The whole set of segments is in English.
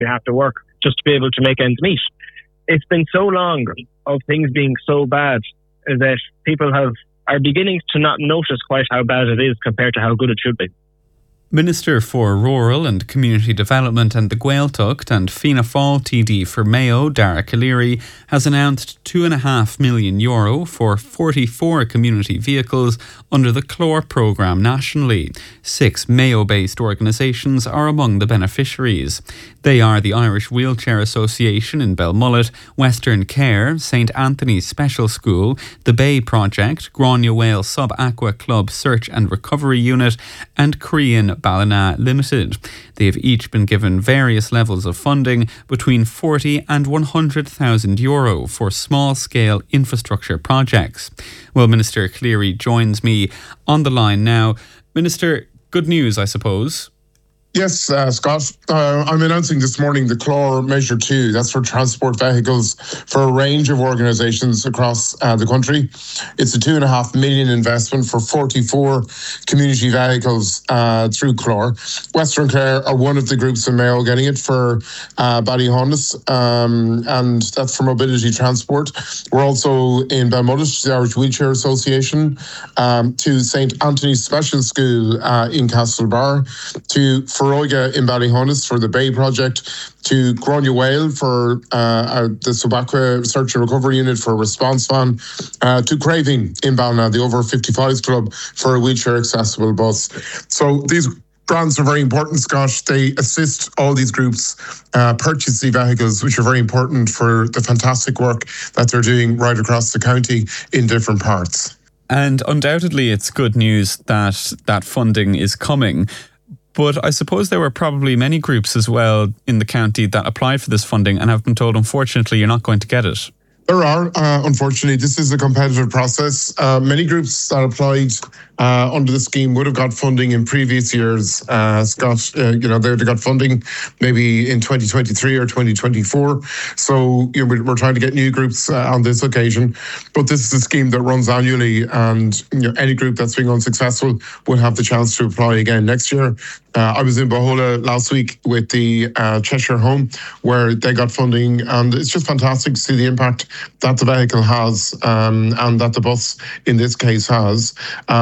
You have to work just to be able to make ends meet. It's been so long of things being so bad that people are beginning to not notice quite how bad it is compared to how good it should be. Minister for Rural and Community Development and the Gaeltacht and Fianna Fáil TD for Mayo, Dara Calleary, has announced €2.5 million for 44 community vehicles under the CLOR programme nationally. 6 Mayo-based organisations are among the beneficiaries. They are the Irish Wheelchair Association in Belmullet, Western Care, St Anthony's Special School, the Bay Project, Grania Whale Sub-Aqua Club Search and Recovery Unit and Korean Ballina Limited. They have each been given various levels of funding between €40,000 and €100,000 for small-scale infrastructure projects. Well, Minister Calleary joins me on the line now. Minister, good news, I suppose. Yes, Scott. I'm announcing this morning the CLOR Measure 2. That's for transport vehicles for a range of organisations across the country. It's a €2.5 million investment for 44 community vehicles through CLOR. Western Care are one of the groups in Mayo getting it for Ballyhonus, and that's for mobility transport. We're also in Belmullet, the Irish Wheelchair Association, to St Anthony's Special School in Castlebar, to Feroiga in Ballyhonus for the Bay Project, to Grania Whale for the Sub-Aqua Search and Recovery Unit for a response van, to Craving in Ballina, the Over 55s Club, for a wheelchair accessible bus. So these grants are very important, Scott. They assist all these groups purchase the vehicles, which are very important for the fantastic work that they're doing right across the county in different parts. And undoubtedly it's good news that that funding is coming. But I suppose there were probably many groups as well in the county that applied for this funding and have been told, unfortunately, you're not going to get it. There are, unfortunately. This is a competitive process. Many groups that applied under the scheme would have got funding in previous years, Scott. They would have got funding maybe in 2023 or 2024. So we're trying to get new groups on this occasion. But this is a scheme that runs annually, and any group that's being unsuccessful will have the chance to apply again next year. I was in Bohola last week with the Cheshire Home, where they got funding, and it's just fantastic to see the impact that the vehicle has, and that the bus in this case has.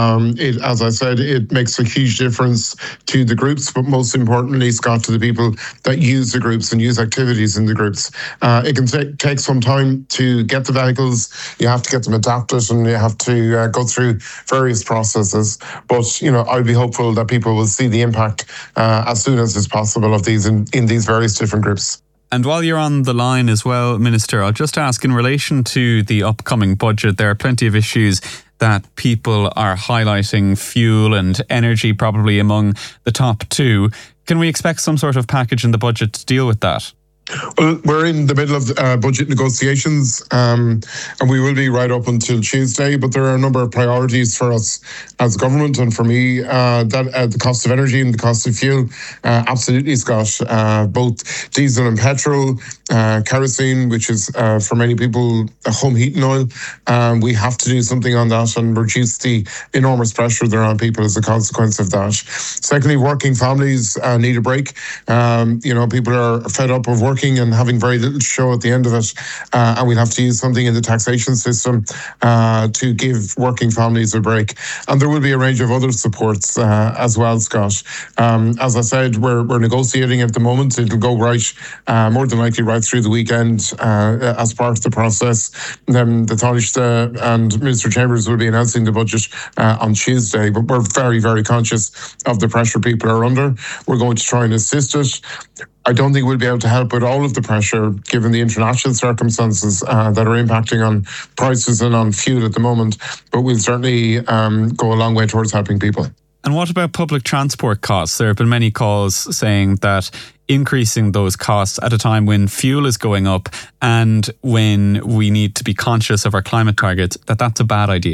As I said, it makes a huge difference to the groups, but most importantly, Scott, to the people that use the groups and use activities in the groups. It can take some time to get the vehicles. You have to get them adapted, and you have to go through various processes. But I'd be hopeful that people will see the impact as soon as is possible of these in these various different groups. And while you're on the line as well, Minister, I'll just ask, in relation to the upcoming budget, there are plenty of issues that people are highlighting, fuel and energy probably among the top two. Can we expect some sort of package in the budget to deal with that? Well, we're in the middle of budget negotiations, and we will be right up until Tuesday. But there are a number of priorities for us as government, and for me, that the cost of energy and the cost of fuel, absolutely, Scott. Both diesel and petrol, kerosene, which is for many people home heating oil. We have to do something on that and reduce the enormous pressure there on people as a consequence of that. Secondly, working families need a break. People are fed up of working and having very little to show at the end of it, and we'll have to use something in the taxation system to give working families a break. And there will be a range of other supports as well, Scott. As I said, we're negotiating at the moment. It'll go right, more than likely, right through the weekend as part of the process. Then the Taoiseach and Minister Chambers will be announcing the budget on Tuesday, but we're very, very conscious of the pressure people are under. We're going to try and assist it. I don't think we'll be able to help with all of the pressure, given the international circumstances that are impacting on prices and on fuel at the moment, but we'll certainly go a long way towards helping people. And what about public transport costs? There have been many calls saying that increasing those costs at a time when fuel is going up and when we need to be conscious of our climate targets, that's a bad idea.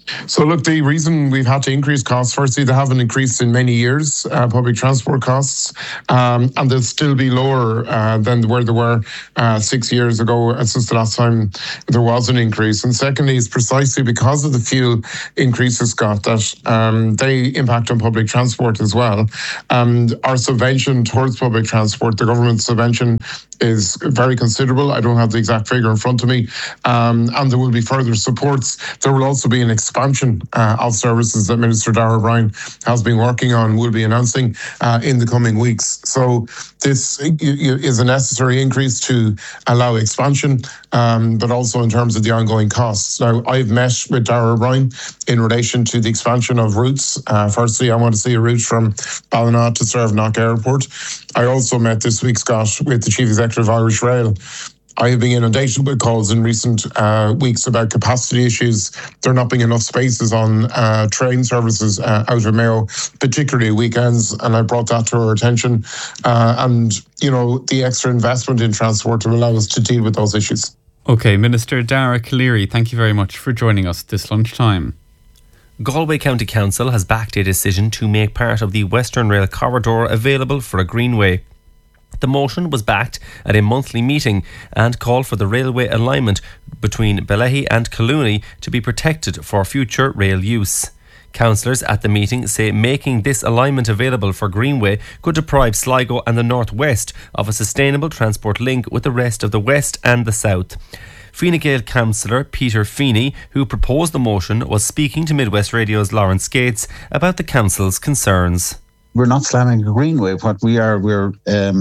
So look, the reason we've had to increase costs, firstly, they haven't increased in many years, public transport costs, and they'll still be lower than where they were 6 years ago, since the last time there was an increase. And secondly, it's precisely because of the fuel increases, Scott, that they impact on public transport as well. And our subvention towards public transport, the government subvention, is very considerable. I don't have the exact figure in front of me. And there will be further supports. There will also be an expansion of services that Minister Darragh O'Brien has been working on, will be announcing in the coming weeks. So this is a necessary increase to allow expansion, but also in terms of the ongoing costs. Now, I've met with Darragh O'Brien in relation to the expansion of routes. Firstly, I want to see a route from Ballina to Servenock Airport. I also met this week, Scott, with the Chief Executive of Irish Rail. I have been inundated with calls in recent weeks about capacity issues. There not being enough spaces on train services out of Mayo, particularly weekends, and I brought that to our attention. And, the extra investment in transport will allow us to deal with those issues. OK, Minister Darragh Calleary, thank you very much for joining us this lunchtime. Galway County Council has backed a decision to make part of the Western Rail Corridor available for a greenway. The motion was backed at a monthly meeting and called for the railway alignment between Bellaghy and Collooney to be protected for future rail use. Councillors at the meeting say making this alignment available for greenway could deprive Sligo and the North West of a sustainable transport link with the rest of the West and the South. Fine Gael councillor Peter Feeney, who proposed the motion, was speaking to Midwest Radio's Lawrence Gates about the council's concerns. We're not slamming a greenway. What we are, we're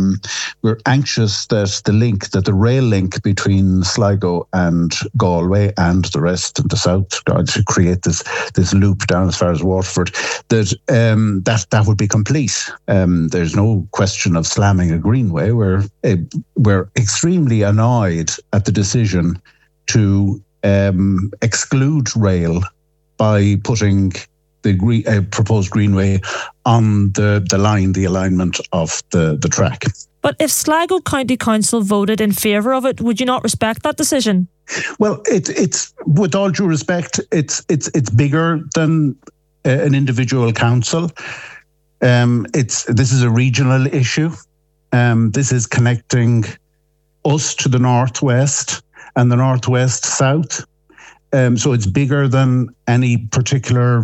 anxious that the rail link between Sligo and Galway and the rest of the south, to create this loop down as far as Waterford, that would be complete. There's no question of slamming a greenway. We're extremely annoyed at the decision to exclude rail by putting the proposed greenway on the alignment of the track. But if Sligo County Council voted in favour of it, would you not respect that decision? Well, it's with all due respect, it's bigger than an individual council. This is a regional issue. This is connecting us to the northwest and the northwest south. So it's bigger than any particular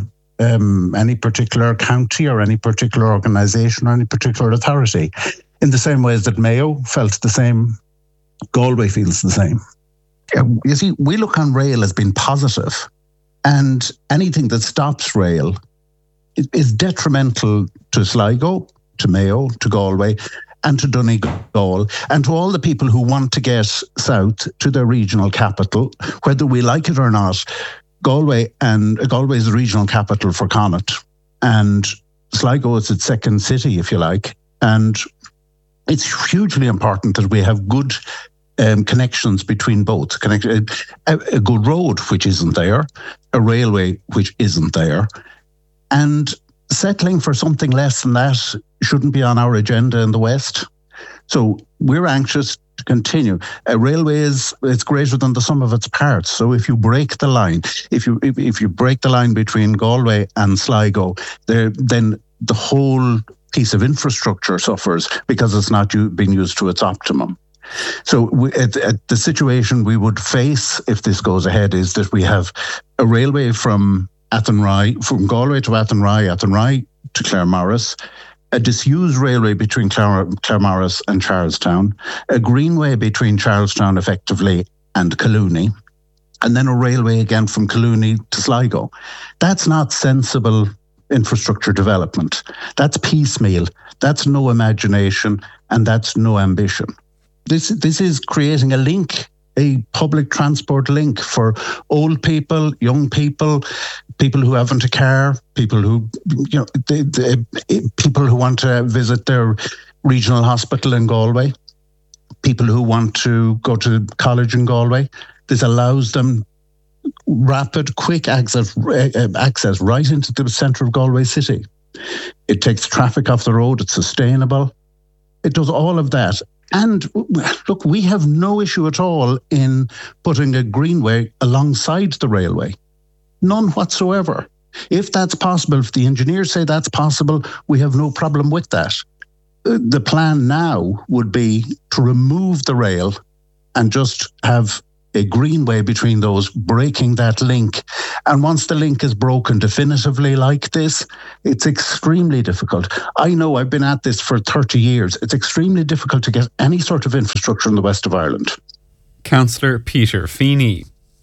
county or any particular organisation or any particular authority. In the same way as that Mayo felt the same, Galway feels the same. You see, we look on rail as being positive, and anything that stops rail is detrimental to Sligo, to Mayo, to Galway, and to Donegal, and to all the people who want to get south to their regional capital, whether we like it or not. Galway is the regional capital for Connacht, and Sligo is its second city, if you like. And it's hugely important that we have good connections between both. A good road, which isn't there, a railway, which isn't there, and settling for something less than that shouldn't be on our agenda in the West. So we're anxious to continue. A railway it's greater than the sum of its parts. So if you break the line, if you break the line between Galway and Sligo, then the whole piece of infrastructure suffers because it's not being used to its optimum. So the situation we would face if this goes ahead is that we have a railway from Galway to Athenry to Claremorris, a disused railway between Claremorris and Charlestown, a greenway between Charlestown effectively and Collooney, and then a railway again from Collooney to Sligo. That's not sensible infrastructure development. That's piecemeal. That's no imagination, and that's no ambition. This is creating a link, a public transport link for old people, young people, people who haven't a car, people who people who want to visit their regional hospital in Galway, people who want to go to college in Galway. This allows them rapid, quick access right into the centre of Galway city. It takes traffic off the road. It's sustainable. It does all of that. And look, we have no issue at all in putting a greenway alongside the railway. None whatsoever. If that's possible, if the engineers say that's possible, we have no problem with that. The plan now would be to remove the rail and just have a greenway between those, breaking that link. And once the link is broken definitively like this, it's extremely difficult. I know I've been at this for 30 years. It's extremely difficult to get any sort of infrastructure in the west of Ireland. Councillor Peter Feeney.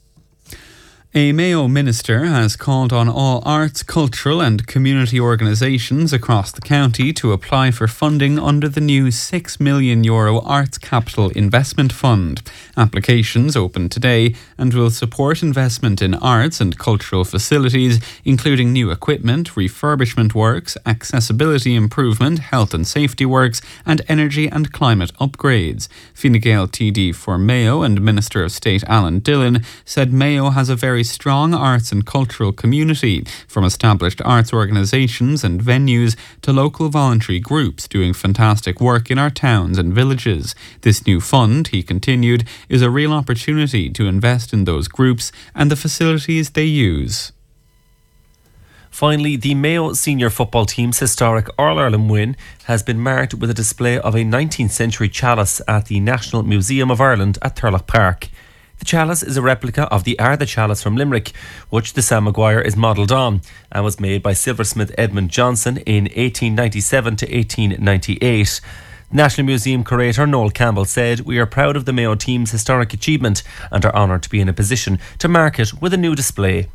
A Mayo minister has called on all arts, cultural and community organisations across the county to apply for funding under the new €6 million Arts Capital Investment Fund. Applications open today and will support investment in arts and cultural facilities, including new equipment, refurbishment works, accessibility improvement, health and safety works and energy and climate upgrades. Fine Gael TD for Mayo and Minister of State Alan Dillon said Mayo has a very strong arts and cultural community, from established arts organisations and venues to local voluntary groups doing fantastic work in our towns and villages. This new fund, he continued, is a real opportunity to invest in those groups and the facilities they use. Finally, the Mayo senior football team's historic All-Ireland win has been marked with a display of a 19th century chalice at the National Museum of Ireland at Thurlock Park. The chalice is a replica of the Arda chalice from Limerick, which the Sam Maguire is modelled on, and was made by silversmith Edmund Johnson in 1897 to 1898. National Museum curator Noel Campbell said, "We are proud of the Mayo team's historic achievement and are honoured to be in a position to mark it with a new display."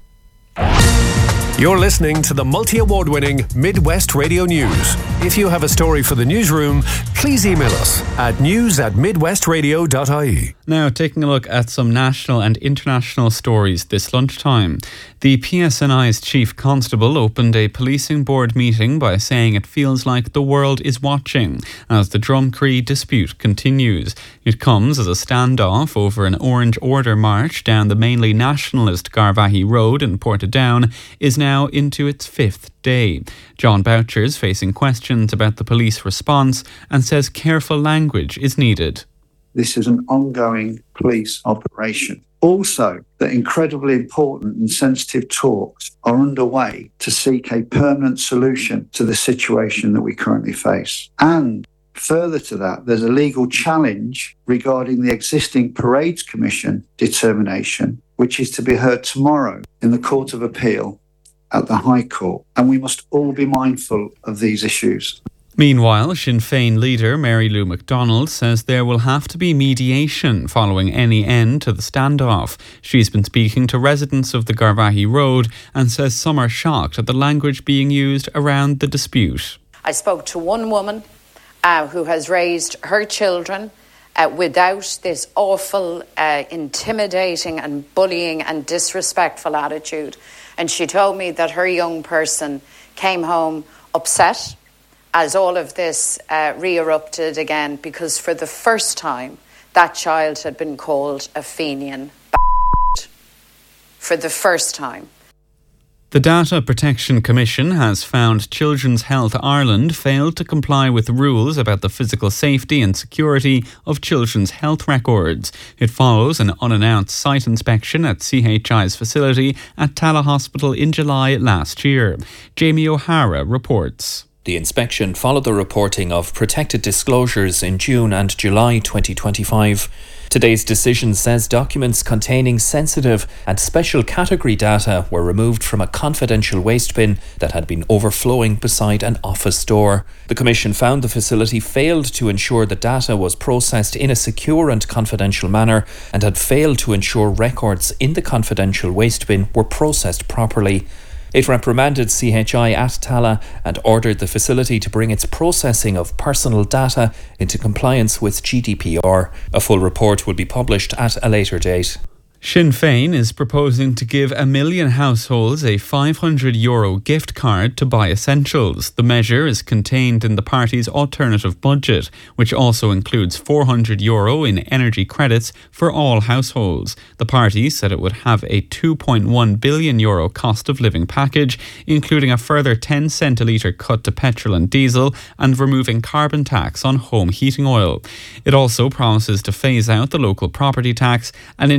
You're listening to the multi-award-winning Midwest Radio News. If you have a story for the newsroom, please email us at news@midwestradio.ie. Now, taking a look at some national and international stories this lunchtime. The PSNI's chief constable opened a policing board meeting by saying it feels like the world is watching as the Drumcree dispute continues. It comes as a standoff over an Orange Order march down the mainly nationalist Garvaghey Road in Portadown is now into its fifth day. John Boucher's facing questions about the police response and says careful language is needed. This is an ongoing police operation. Also, that incredibly important and sensitive talks are underway to seek a permanent solution to the situation that we currently face. And further to that, there's a legal challenge regarding the existing Parades Commission determination, which is to be heard tomorrow in the Court of Appeal at the High Court. And we must all be mindful of these issues. Meanwhile, Sinn Féin leader Mary Lou McDonald says there will have to be mediation following any end to the standoff. She's been speaking to residents of the Garvaghey Road and says some are shocked at the language being used around the dispute. I spoke to one woman who has raised her children without this awful, intimidating and bullying and disrespectful attitude. And she told me that her young person came home upset as all of this re-erupted again, because for the first time that child had been called a Fenian for the first time. The Data Protection Commission has found Children's Health Ireland failed to comply with rules about the physical safety and security of children's health records. It follows an unannounced site inspection at CHI's facility at Tala Hospital in July last year. Jamie O'Hara reports. The inspection followed the reporting of protected disclosures in June and July 2025. Today's decision says documents containing sensitive and special category data were removed from a confidential waste bin that had been overflowing beside an office door. The Commission found the facility failed to ensure the data was processed in a secure and confidential manner and had failed to ensure records in the confidential waste bin were processed properly. It reprimanded CHI at Tala and ordered the facility to bring its processing of personal data into compliance with GDPR. A full report will be published at a later date. Sinn Féin is proposing to give 1 million households a €500 gift card to buy essentials. The measure is contained in the party's alternative budget, which also includes €400 in energy credits for all households. The party said it would have a €2.1 billion cost of living package, including a further 10 cent a litre cut to petrol and diesel and removing carbon tax on home heating oil. It also promises to phase out the local property tax and introduce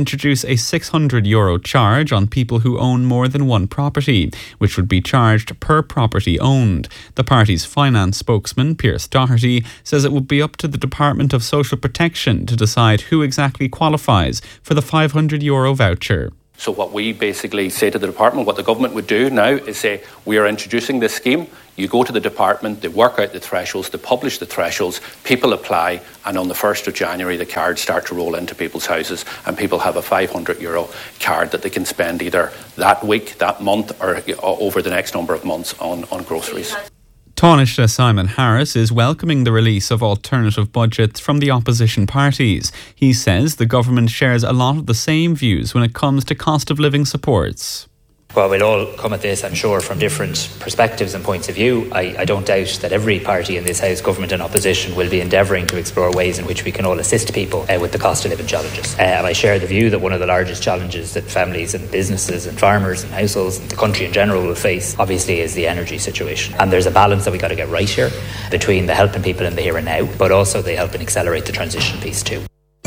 a €600 charge on people who own more than one property, which would be charged per property owned. The party's finance spokesman, Pierce Doherty, says it would be up to the Department of Social Protection to decide who exactly qualifies for the €500 voucher. So what we basically say to the department, what the government would do now is say, we are introducing this scheme. You go to the department, they work out the thresholds, they publish the thresholds, people apply, and on the 1st of January, the cards start to roll into people's houses, and people have a €500 card that they can spend either that week, that month, or over the next number of months on groceries. Taoiseach Simon Harris is welcoming the release of alternative budgets from the opposition parties. He says the government shares a lot of the same views when it comes to cost of living supports. Well, we'll all come at this, I'm sure, from different perspectives and points of view. I don't doubt that every party in this House, government and opposition, will be endeavouring to explore ways in which we can all assist people with the cost of living challenges. And I share the view that one of the largest challenges that families and businesses and farmers and households and the country in general will face, obviously, is the energy situation. And there's a balance that we've got to get right here between the helping people in the here and now, but also the helping accelerate the transition piece too.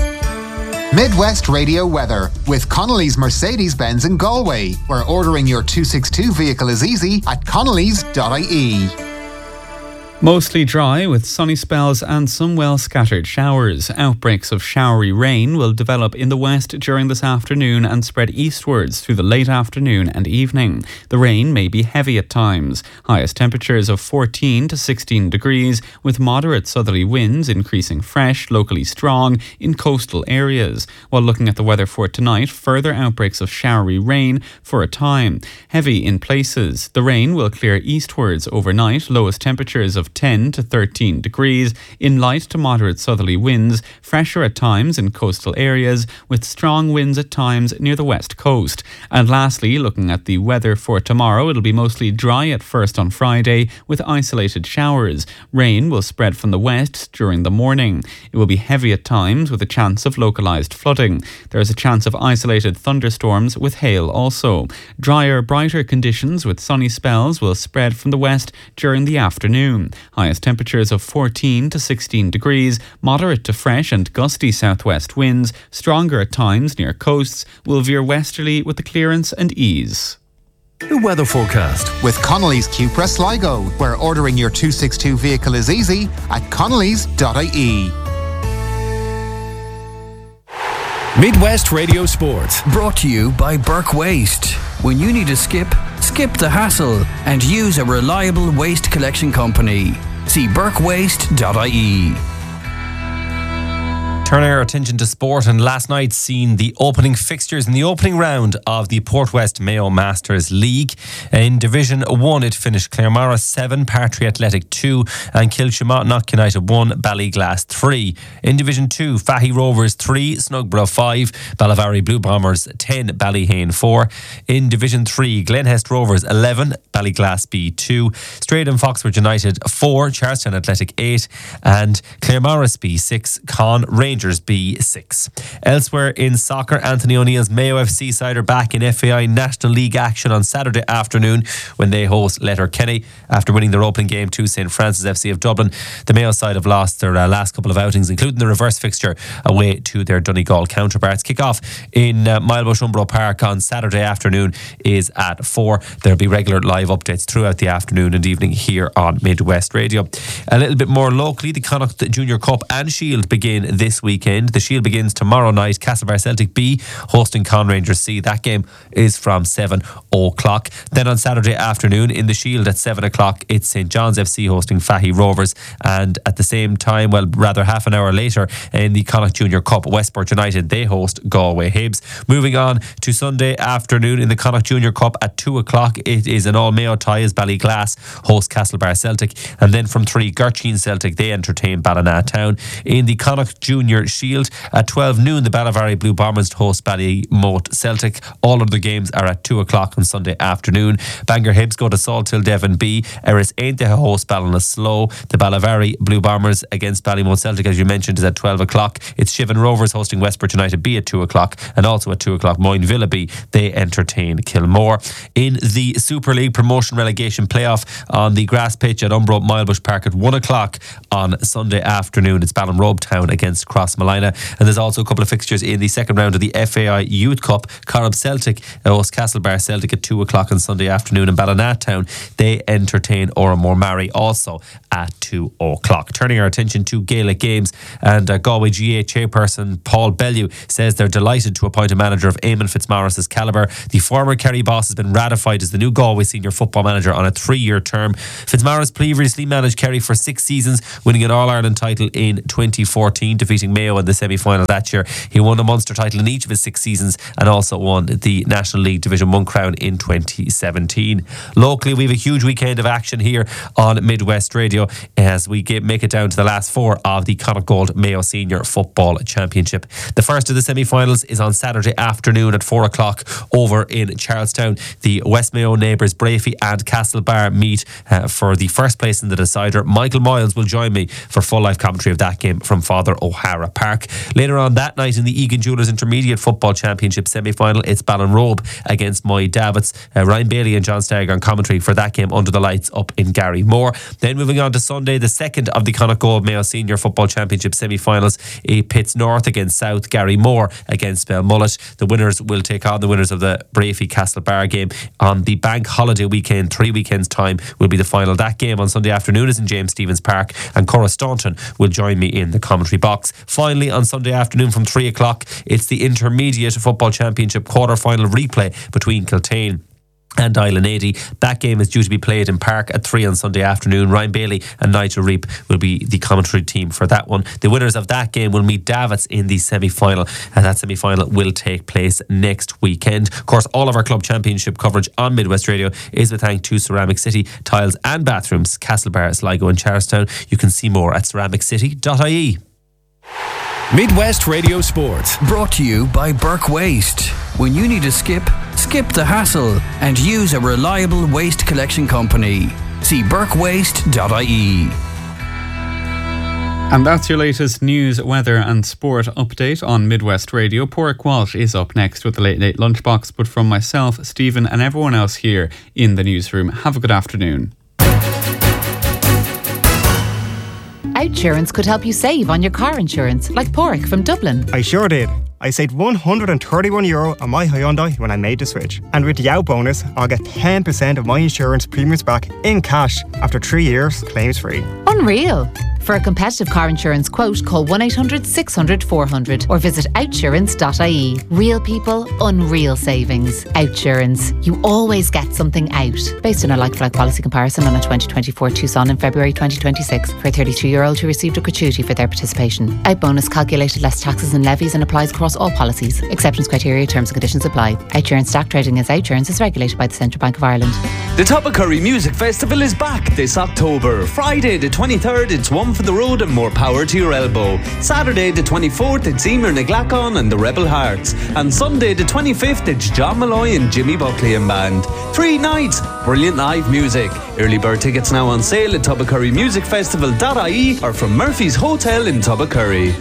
Midwest Radio weather with Connolly's Mercedes-Benz in Galway, where ordering your 262 vehicle is easy at connellys.ie. Mostly dry with sunny spells and some well-scattered showers. Outbreaks of showery rain will develop in the west during this afternoon and spread eastwards through the late afternoon and evening. The rain may be heavy at times. Highest temperatures of 14 to 16 degrees with moderate southerly winds increasing fresh, locally strong in coastal areas. While looking at the weather for tonight, further outbreaks of showery rain for a time. Heavy in places. The rain will clear eastwards overnight. Lowest temperatures of 10 to 13 degrees in light to moderate southerly winds, fresher at times in coastal areas with strong winds at times near the west coast. And lastly, looking at the weather for tomorrow, it'll be mostly dry at first on Friday with isolated showers. Rain will spread from the west during the morning. It will be heavy at times with a chance of localised flooding. There is a chance of isolated thunderstorms with hail also. Drier, brighter conditions with sunny spells will spread from the west during the afternoon. Highest temperatures of 14 to 16 degrees, moderate to fresh and gusty southwest winds, stronger at times near coasts, will veer westerly with the clearance and ease. The weather forecast with Connolly's Cupra Sligo, where ordering your 262 vehicle is easy at connellys.ie. Midwest Radio Sport, brought to you by Burke Waste. When you need a skip the hassle and use a reliable waste collection company. See burkewaste.ie. Turn our attention to sport, and last night seen the opening fixtures in the opening round of the Port West Mayo Masters League. In Division 1 it finished Claremara 7, Partry Athletic 2 and Kilshamont United 1, Ballyglass 3. In Division 2, Fahy Rovers 3, Snugborough 5, Ballyvarry Blue Bombers 10, Ballyhane 4. In Division 3, Glenhest Rovers 11, Ballyglass B 2, Stratham Foxford United 4, Charlestown Athletic 8 and Claremara B 6, Con Rangers B 6. Elsewhere in soccer, Anthony O'Neill's Mayo FC side are back in FAI National League action on Saturday afternoon when they host Letterkenny. After winning their opening game to St Francis FC of Dublin, the Mayo side have lost their last couple of outings, including the reverse fixture away to their Donegal counterparts. Kick-off in Milebush Umbro Park on Saturday afternoon is at 4. There'll be regular live updates throughout the afternoon and evening here on Midwest Radio. A little bit more locally, the Connacht Junior Cup and Shield begin this weekend. The Shield begins tomorrow night. Castlebar Celtic B hosting Con Rangers C. That game is from 7 o'clock. Then on Saturday afternoon in the Shield at 7 o'clock, it's St John's FC hosting Fahy Rovers. And at the same time, well, rather half an hour later, in the Connacht Junior Cup, Westport United, they host Galway Hibs. Moving on to Sunday afternoon in the Connacht Junior Cup at 2 o'clock, it is an all-Mayo tie as Ballyglass host Castlebar Celtic. And then from 3, Gurteen Celtic, they entertain Ballina Town. In the Connacht Junior Shield at 12 noon, the Ballyvarry Blue Bombers host Ballymote Celtic. All of the games are at 2 o'clock on Sunday afternoon. Bangor Hibs go to Salthill Devon B. Eris Ainteha host Ballinasloe. The Ballyvarry Blue Bombers against Ballymote Celtic, as you mentioned, is at 12 o'clock. It's Shivan Rovers hosting Westport United B at 2 o'clock, and also at 2 o'clock Moyne Villa B, they entertain Kilmore. In the Super League promotion relegation playoff on the grass pitch at Umbro Milebush Park at 1 o'clock on Sunday afternoon, it's Ballinrobe Town against Cross Crossmolina. And there's also a couple of fixtures in the second round of the FAI Youth Cup. Corrib Celtic host Castlebar Celtic at 2 o'clock on Sunday afternoon, and Ballina Town, they entertain Oramore Mary also at 2 o'clock. Turning our attention to Gaelic games, and Galway GA chairperson Paul Bellew says they're delighted to appoint a manager of Eamon Fitzmaurice's calibre. The former Kerry boss has been ratified as the new Galway senior football manager on a 3-year term. Fitzmaurice previously managed Kerry for 6 seasons, winning an All-Ireland title in 2014, defeating Mayo in the semi-final that year. He won a Munster title in each of his 6 seasons and also won the National League Division 1 crown in 2017. Locally, we have a huge weekend of action here on Midwest Radio as we make it down to the last 4 of the Connacht Gold Mayo Senior Football Championship. The first of the semi-finals is on Saturday afternoon at 4 o'clock over in Charlestown. The West Mayo neighbours Brafey and Castlebar meet for the first place in the decider. Michael Moyles will join me for full live commentary of that game from Father O'Hara Park. Later on that night in the Egan Jewellers Intermediate Football Championship semi-final, it's Ballinrobe against Moy Davits. Ryan Bailey and John Stagg on commentary for that game under the lights up in Garrymore. Then moving on to Sunday, the second of the Connacht Gold Mayo Senior Football Championship semi-finals, it pits North against South, Garrymore against Belmullet. The winners will take on the winners of the Brafey Castlebar game on the bank holiday weekend. 3 weekends time will be the final. That game on Sunday afternoon is in James Stephens Park, and Cora Staunton will join me in the commentary box. Finally, on Sunday afternoon from 3 o'clock, it's the Intermediate Football Championship quarter-final replay between Kiltane and Island 80. That game is due to be played in Park at 3 on Sunday afternoon. Ryan Bailey and Nigel Reap will be the commentary team for that one. The winners of that game will meet Davits in the semi-final, and that semi-final will take place next weekend. Of course, all of our club championship coverage on Midwest Radio is with thanks to Ceramic City Tiles and Bathrooms, Castlebar, Sligo and Charlestown. You can see more at ceramiccity.ie. Midwest Radio Sport, brought to you by Burke Waste. When you need to skip the hassle and use a reliable waste collection company. See burkewaste.ie. And that's your latest news, weather and sport update on Midwest Radio. Porrick Walsh is up next with the Late Late Lunchbox, but from myself, Stephen and everyone else here in the newsroom, have a good afternoon. Outsurance could help you save on your car insurance, like Porrick from Dublin. I sure did. I saved €131 on my Hyundai when I made the switch. And with the Out bonus, I'll get 10% of my insurance premiums back in cash after 3 years, claims free. Unreal. For a competitive car insurance quote, call 1-800-600-400 or visit outsurance.ie. Real people, unreal savings. Outsurance. You always get something out. Based on a like-for-like policy comparison on a 2024 Tucson in February 2026 for a 32-year-old who received a gratuity for their participation. Out bonus calculated less taxes and levies and applies across all policies. Exceptions, criteria, terms and conditions apply. Outsurance stock trading as Outsurance is regulated by the Central Bank of Ireland. The Toppacurry Music Festival is back this October. Friday the 23rd, it's One for the Road and More Power to Your Elbow. Saturday the 24th, it's Emer Naglacon and the Rebel Hearts. And Sunday the 25th, it's John Malloy and Jimmy Buckley and Band. 3 nights, brilliant live music. Early bird tickets now on sale at toppacurrymusicfestival.ie or from Murphy's Hotel in Toppacurry.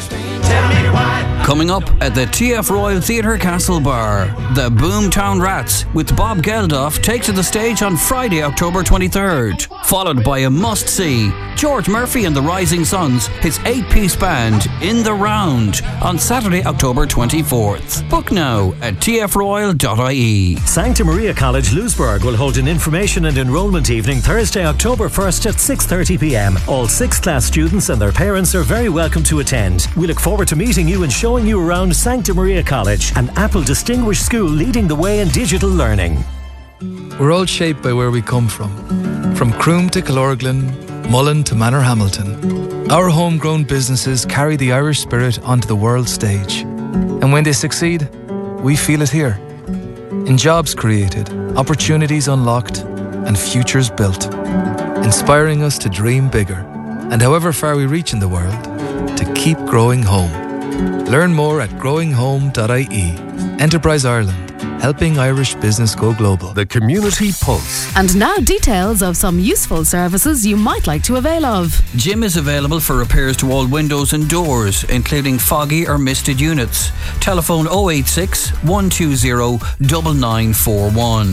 Coming up at the TF Royal Theatre Castlebar, the Boomtown Rats with Bob Geldof take to the stage on Friday, October 23rd, followed by a must-see, George Murphy and the Rising Suns, his 8-piece band, In the Round, on Saturday, October 24th. Book now at tfroyal.ie. Sancta Maria College Lewisburg will hold an information and enrolment evening Thursday, October 1st at 6:30pm. All 6th class students and their parents are very welcome to attend. We look forward to meeting you and showing you around Sancta Maria College, an Apple distinguished school leading the way in digital learning. We're all shaped by where we come from Croom to Killorglin, Mullen to Manor Hamilton. Our homegrown businesses carry the Irish spirit onto the world stage. And when they succeed, we feel it here. In jobs created, opportunities unlocked, and futures built. Inspiring us to dream bigger, and however far we reach in the world, to keep growing home. Learn more at growinghome.ie. Enterprise Ireland, helping Irish business go global. The Community Pulse. And now details of some useful services you might like to avail of. Jim is available for repairs to all windows and doors, including foggy or misted units. Telephone 086 120 9941.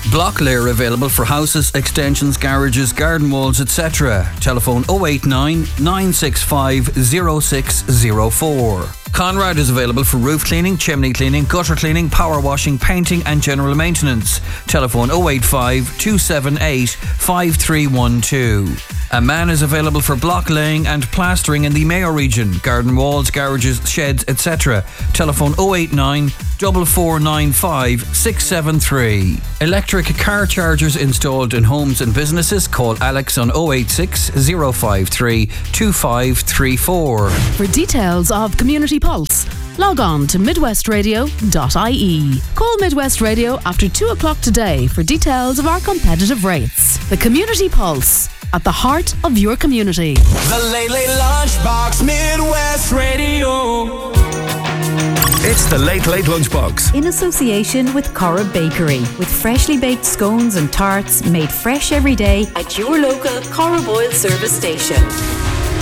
Block layer available for houses, extensions, garages, garden walls, etc. Telephone 089 965 0604. Conrad is available for roof cleaning, chimney cleaning, gutter cleaning, power washing, painting and general maintenance. Telephone 085 278 5312. A man is available for block laying and plastering in the Mayo region, garden walls, garages, sheds, etc. Telephone 089 4495 673. Electric car chargers installed in homes and businesses. Call Alex on 086 053 2534. For details of Community Pulse, log on to midwestradio.ie. Call Midwest Radio after 2 o'clock today for details of our competitive rates. The Community Pulse, at the heart of your community. The Late Late Lunchbox, Midwest Radio. It's the Late Late Lunchbox. In association with Cora Bakery, with freshly baked scones and tarts made fresh every day at your local Cora Boyle service station.